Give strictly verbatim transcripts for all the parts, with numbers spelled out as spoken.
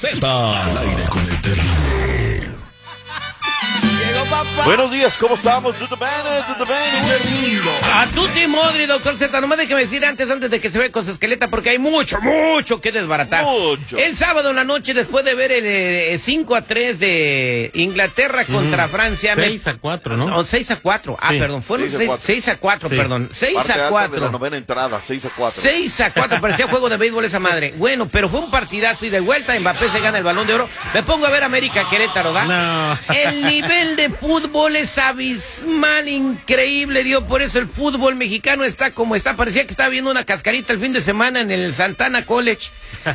Z. Al aire con el terrible. Llegó papá. Buenos días, ¿cómo estamos? ¿Todo bien? ¿Todo bien? A tutti modri, doctor Z. Nomás déjeme decir antes, antes de que se vea con su esqueleta, porque hay mucho, mucho que desbaratar. Mucho. El sábado en la noche, después de ver el eh, cinco a tres de Inglaterra contra mm. Francia. seis a cuatro, ¿no? O seis a cuatro. Ah, sí. perdón, fueron seis a cuatro, sí. perdón. seis a cuatro. De la novena entrada, seis a cuatro. seis a cuatro, parecía juego de béisbol esa madre. Bueno, pero fue un partidazo y de vuelta Mbappé se gana el Balón de Oro. Me pongo a ver América Querétaro, ¿da? No. El nivel de fútbol es abismal, increíble, Dios. Por eso el fútbol mexicano está como está. Parecía que estaba viendo una cascarita el fin de semana en el Santana College.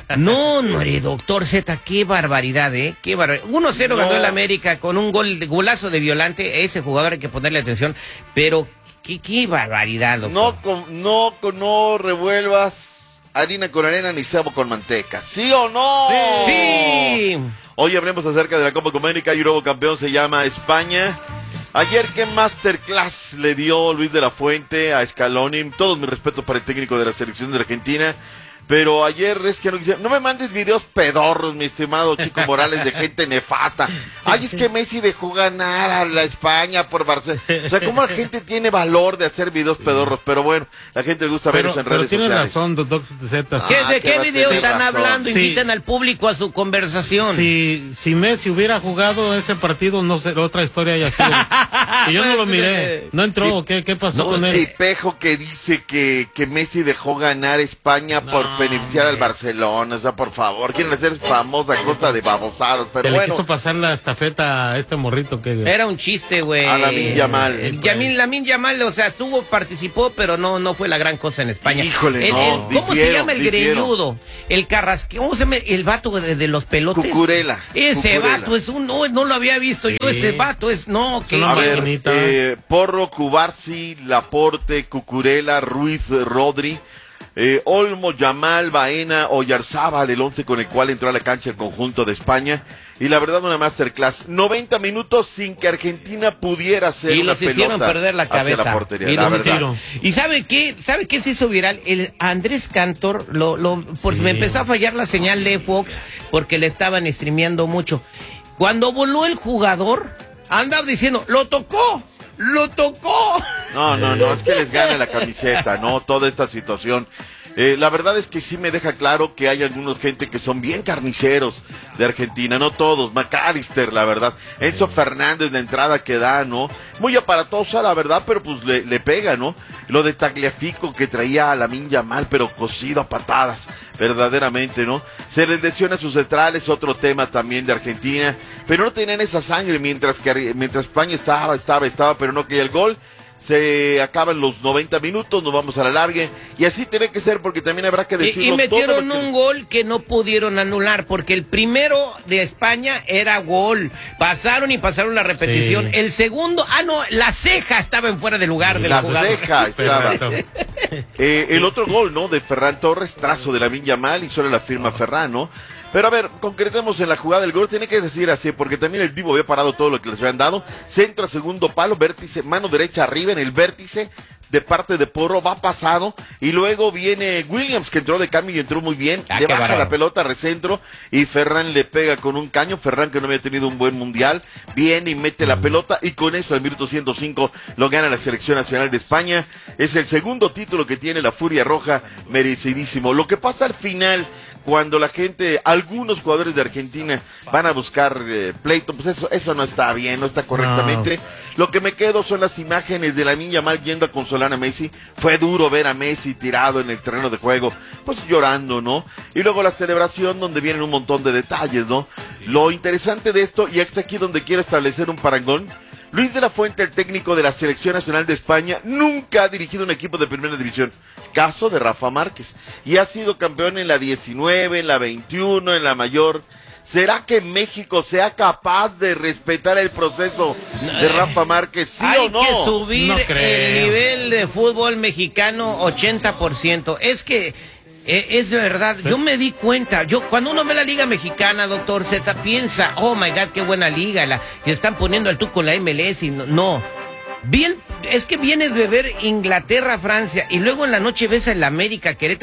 No, no, doctor Z, qué barbaridad, ¿eh? Qué barbaridad. uno cero no. Ganó el América con un gol, golazo de Violante. Ese jugador hay que ponerle atención. Pero, qué, qué barbaridad, doctor. No, con, no, con, no revuelvas harina con arena ni cebo con manteca. ¿Sí o no? Sí. Sí. Hoy hablemos acerca de la Copa América y un nuevo campeón se llama España. Ayer, ¿qué masterclass le dio Luis de la Fuente a Scaloni? Todos mis respetos para el técnico de la selección de Argentina. Pero ayer es que no quisieron. No me mandes videos pedorros, mi estimado Chico Morales, de gente nefasta. Ay, es que Messi dejó ganar a la España por Barcelona. O sea, ¿cómo la gente tiene valor de hacer videos pedorros? Pero bueno, la gente le gusta pero, verlos en pero redes tiene sociales. razón, doctor Z. ¿Qué, ¿De qué video están razón. hablando? Sí. Inviten al público a su conversación. Si, si Messi hubiera jugado ese partido, no sé, otra historia haya sido. Y yo no lo miré. ¿No entró? ¿Qué, qué pasó No, con él? Tipejo que dice que, que Messi dejó ganar España no, por beneficiar al Barcelona. O sea, por favor, quieren hacer famosa a costa de babosadas. Pero que bueno. le quiso pasar la estafeta a este morrito que... Era un chiste, güey. A Lamine Yamal. El Yamin, Lamine Yamal, o sea, estuvo, participó, pero no, no fue la gran cosa en España. Híjole, el, no. el, ¿Cómo difiero, se llama el difiero. greñudo? El carrasque, ¿cómo se llama el vato de, de los pelotes? Cucurella. Ese Cucurella. vato es un, no, no lo había visto Sí. yo, ese vato es, no, que... Una A ver, maquinita. eh, Porro, Cubarsi, Laporte, Cucurella, Ruiz, Rodri, eh, Olmo, Yamal, Baena, Oyarzábal, el once con el cual entró a la cancha el conjunto de España. Y la verdad, una masterclass. noventa minutos sin que Argentina pudiera hacer y una los hicieron pelota perder la hacia cabeza. la portería, y, la los verdad. hicieron. ¿Y sabe qué? ¿Sabe qué se hizo viral? El Andrés Cantor, lo, lo, por, Sí. me empezó a fallar la señal de Fox porque le estaban streameando mucho. Cuando voló el jugador, andaba diciendo, ¡lo tocó! ¡Lo tocó! No, no, no, es que les gana la camiseta, ¿no? Toda esta situación. Eh, la verdad es que sí me deja claro que hay algunos gente que son bien carniceros de Argentina, no todos, McAllister, la verdad, sí. Enzo Fernández, la entrada que da, ¿no? Muy aparatosa, la verdad, pero pues le, le pega, ¿no? Lo de Tagliafico que traía a Lamine Yamal, pero cosido a patadas, verdaderamente, ¿no? Se les lesiona a sus centrales, otro tema también de Argentina, pero no tenían esa sangre mientras que mientras España estaba, estaba, estaba, pero no caía el gol. Se acaban los noventa minutos, nos vamos a la largue y así tiene que ser porque también habrá que decirlo. Y, y metieron todo que... un gol que no pudieron anular porque el primero de España era gol, pasaron y pasaron la repetición. Sí. El segundo, ah no, la ceja estaba en fuera de lugar de la, la jugada. ceja estaba. eh, el otro gol, ¿no? De Ferran Torres, trazo de Lamine Yamal y solo la firma Ferran, ¿no? Pero a ver, concretemos en la jugada del gol, tiene que decir así, porque también el Divo había parado todo lo que les habían dado. Centro a segundo palo, vértice, mano derecha arriba en el vértice de parte de Porro, va pasado, y luego viene Williams, que entró de cambio y entró muy bien, ah, le baja barato. la pelota, recentro, y Ferran le pega con un caño, Ferran que no había tenido un buen mundial, viene y mete la pelota, y con eso al minuto ciento cinco lo gana la Selección Nacional de España. Es el segundo título que tiene la Furia Roja, merecidísimo. Lo que pasa al final, cuando la gente, algunos jugadores de Argentina van a buscar eh, pleito, pues eso eso no está bien, no está correctamente. No. Lo que me quedo son las imágenes de Lamine Yamal yendo a consolar a Messi. Fue duro ver a Messi tirado en el terreno de juego, pues llorando, ¿no? Y luego la celebración donde vienen un montón de detalles, ¿no? Lo interesante de esto, y es aquí donde quiero establecer un parangón, Luis de la Fuente, el técnico de la Selección Nacional de España, nunca ha dirigido un equipo de primera división. Caso de Rafa Márquez. Y ha sido campeón en la diecinueve, en la veintiuno, en la mayor. ¿Será que México sea capaz de respetar el proceso de Rafa Márquez, sí Hay o no? Hay que subir no el nivel de fútbol mexicano ochenta por ciento. Es que eh, es verdad, yo me di cuenta, yo cuando uno ve la Liga Mexicana, doctor Z, piensa, oh my God, qué buena liga, la que están poniendo al tú con la M L S, y no, no. Bien, es que vienes de ver Inglaterra, Francia, y luego en la noche ves el América Querétaro.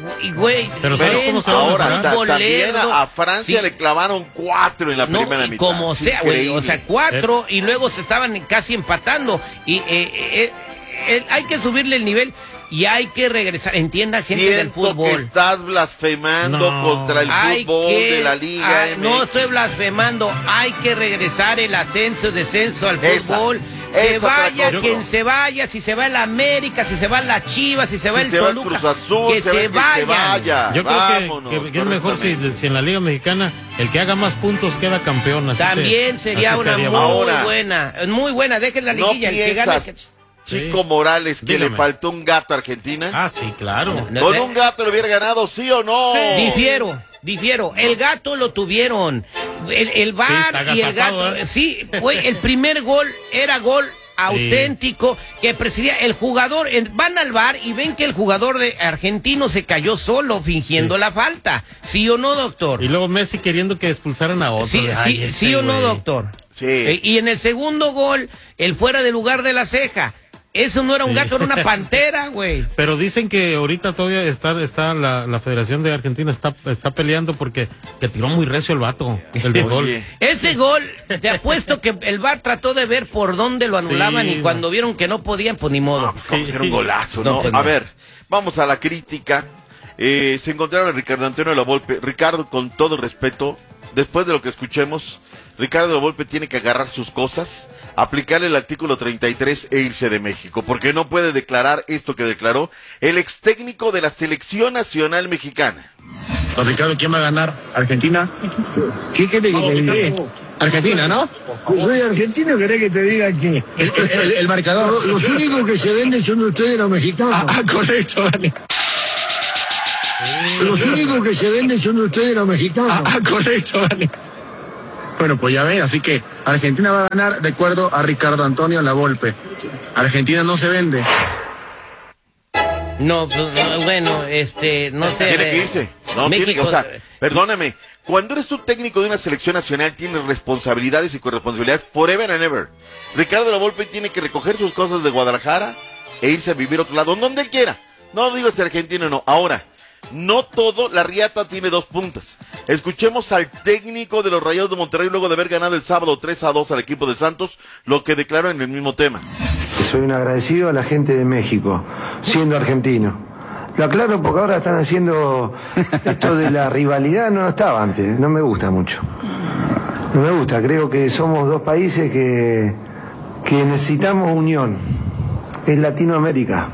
y güey, Pero ¿sabes ven, cómo se va a Ahora, mejorar? ta- un también bolerdo. a, a Francia Sí. le clavaron cuatro en la No, primera y mitad. como sea, güey, o sea, Increíble. cuatro y luego se estaban casi empatando y eh, eh, eh, hay que subirle el nivel y hay que regresar, entienda gente del Siento que fútbol. estás blasfemando No. contra el Hay fútbol que- de la Liga ah, M X. no estoy blasfemando, hay que regresar el ascenso, descenso al Esa, fútbol. Se esa vaya otra cosa. quien se vaya, si se va el América, si se va la Chivas, si se va Si el se va el Toluca, Cruz Azul, que se va se el que se vayan. vaya. Yo creo Vámonos, que, que- que es mejor si, correctamente. si en la Liga Mexicana el que haga más puntos queda campeón. Así También se- sería así una sería muy bueno. Ahora, buena, muy buena, dejen la ¿No liguilla, el que gana. piensas, Chico Morales, que Dígame. le faltó un gato a Argentina? Ah, sí, claro. No, ¿Con no, un gato le hubiera ganado, sí o no? Sí. Difiero, difiero. El gato lo tuvieron. El, el V A Sí, R está y el agazapado, gato. ¿eh? Sí, güey, el primer gol era gol auténtico que presidía el jugador. en- van al V A R y ven que el jugador de argentino se cayó solo fingiendo Sí. la falta. ¿Sí o no, doctor? Y luego Messi queriendo que expulsaran a otro. Sí, Ay, sí, este sí o no, güey. doctor. Sí. Eh, y en el segundo gol, el fuera de lugar de la ceja. Eso no era un Sí. gato, era una pantera, güey. Pero dicen que ahorita todavía está, está la, la Federación de Argentina está, está peleando porque que tiró muy recio el vato, el de gol. Oye, Ese gol, te apuesto que el V A R trató de ver por dónde lo anulaban Sí. y cuando vieron que no podían, pues ni modo. pues como si era un golazo, No, ¿no? pues A no. ver, vamos a la crítica. Eh, se encontraron a Ricardo Antonio Lavolpe. Ricardo, con todo respeto, después de lo que escuchemos, Ricardo Lavolpe tiene que agarrar sus cosas, aplicarle el artículo treinta y tres e irse de México, porque no puede declarar esto que declaró el ex técnico de la Selección Nacional Mexicana. Don Ricardo, ¿quién va a ganar? ¿Argentina? ¿Qué querés que te diga? Argentina, ¿no? Soy argentino, ¿querés que te diga qué? El, el- el marcador. Los, los únicos que se venden son ustedes los mexicanos. Ah, ah, correcto, vale. Los únicos que se venden son ustedes los mexicanos. Ah, ah, correcto, vale. Bueno, pues ya ven, así que Argentina va a ganar de acuerdo a Ricardo Antonio Lavolpe. Argentina no se vende. No, pues, no, bueno, este, no sé. Tiene eh, que irse. No, tiene que, México, o sea, perdóname. Cuando eres tú técnico de una selección nacional, tienes responsabilidades y corresponsabilidades forever and ever. Ricardo Lavolpe tiene que recoger sus cosas de Guadalajara e irse a vivir a otro lado, donde él quiera. No digo si argentino o no. Ahora, no todo, la riata tiene dos puntas. Escuchemos al técnico de los Rayados de Monterrey luego de haber ganado el sábado tres a dos al equipo de Santos, lo que declaró en el mismo tema. Soy un agradecido a la gente de México, siendo argentino. Lo aclaro porque ahora están haciendo esto de la rivalidad, no estaba antes, no me gusta mucho. No me gusta, creo que somos dos países que, que necesitamos unión. Es Latinoamérica.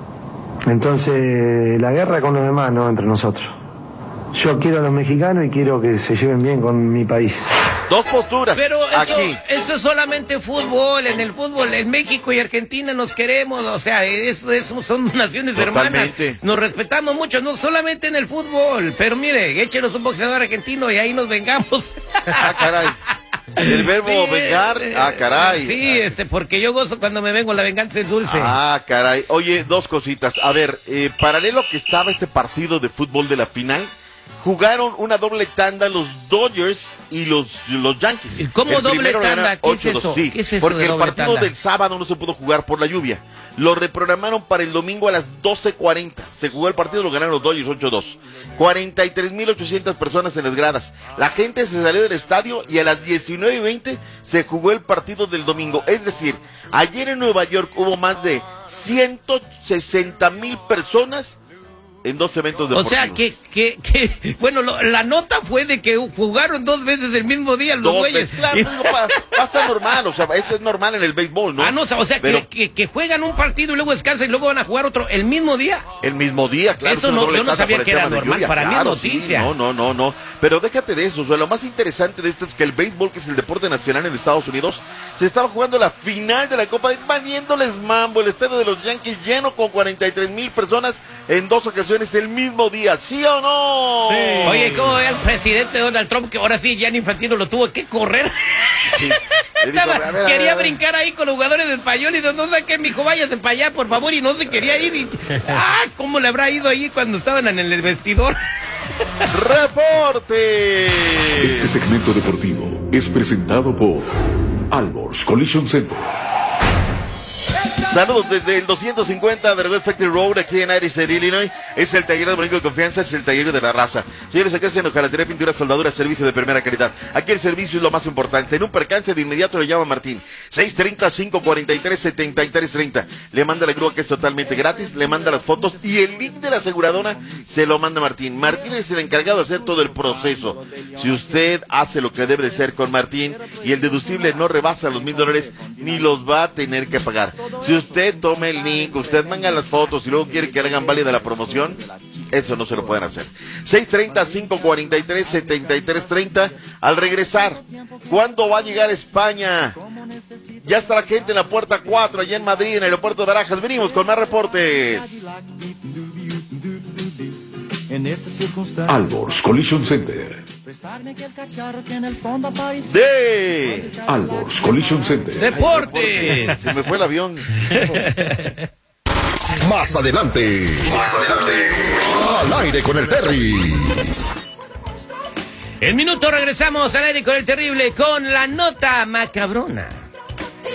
Entonces, la guerra con los demás, no entre nosotros. Yo quiero a los mexicanos y quiero que se lleven bien con mi país. Dos posturas Pero eso, aquí. eso es solamente fútbol. En el fútbol, en México y Argentina nos queremos. O sea, eso, eso son naciones Totalmente. hermanas. Nos respetamos mucho, no solamente en el fútbol. Pero mire, échenos un boxeador argentino y ahí nos vengamos. Ah, caray. El verbo Sí, vengar, eh, ah, caray. Sí, este, porque yo gozo cuando me vengo, la venganza es dulce. Ah, caray. Oye, dos cositas. A ver, eh, paralelo que estaba este partido de fútbol de la final, jugaron una doble tanda los Dodgers y los, los Yankees. ¿Y cómo El doble primero tanda? ganaron ¿Qué es ocho dos. eso? Sí, ¿Qué es eso porque de el doble partido tanda? del sábado no se pudo jugar por la lluvia. Lo reprogramaron para el domingo a las doce cuarenta. Se jugó el partido, lo ganaron los Dodgers ocho dos. cuarenta y tres mil ochocientas personas en las gradas. La gente se salió del estadio y a las diecinueve y veinte se jugó el partido del domingo. Es decir, ayer en Nueva York hubo más de ciento sesenta mil personas en dos eventos O deportivos. sea, que, que, que bueno, lo- la nota fue de que jugaron dos veces el mismo día los Dos güeyes. veces. Claro, Y- digo, pa- pasa normal, o sea, eso es normal en el béisbol, ¿no? Ah, no, o sea, o sea, Pero que, que, que juegan un partido y luego descansan y luego van a jugar otro el mismo día. el mismo día, claro. Eso es una no- doble yo no tanda sabía por el que era tema de normal, lluvia, para mí es claro, noticia. sí, no, no, no, no. Pero déjate de eso, o sea, lo más interesante de esto es que el béisbol, que es el deporte nacional en Estados Unidos, se estaba jugando la final de la Copa de valiéndoles mambo, el estadio de los Yankees lleno con cuarenta y tres mil personas en dos ocasiones el mismo día, ¿sí o no? Sí. Oye, ¿cómo ve al presidente Donald Trump que ahora sí Gianni Infantino lo tuvo que correr? Sí. Le dijo, Estaba- a ver, a ver, quería a ver. brincar ahí con los jugadores de español y dijo, no sé qué, mijo, váyase para allá, por favor, y no se quería ir. Y, ah, ¿cómo le habrá ido ahí cuando estaban en el vestidor? ¡Reporte! Este segmento deportivo es presentado por Alborz Collision Center. Esta Saludos desde el doscientos cincuenta de Red Factory Road, aquí en Arizona, Illinois. Es el taller de bonito de confianza, es el taller de la raza. Señores, acá está en hojalatería, pintura, soldadura, servicio de primera calidad. Aquí el servicio es lo más importante. En un percance de inmediato le llama Martín. seis treinta, cinco cuarenta y tres, setenta y tres treinta. Le manda la grúa, que es totalmente gratis. Le manda las fotos y el link de la aseguradora se lo manda Martín. Martín es el encargado de hacer todo el proceso. Si usted hace lo que debe de ser con Martín y el deducible no rebasa los mil dólares, ni los va a tener que pagar. Si usted toma el link, usted manda las fotos y luego quiere que le hagan válida la promoción, eso no se lo pueden hacer. seis treinta, cinco cuarenta y tres, setenta y tres treinta. Al regresar, ¿cuándo va a llegar España? Ya está la gente en la puerta cuatro, allá en Madrid, en el aeropuerto de Barajas. Venimos con más reportes. Albors Collision Center. De Albors Collision Center. ¡Deportes! Se me fue el avión. Más adelante. Más adelante. Al aire con el Terry. En minuto regresamos al aire con el terrible, con la nota macabrona.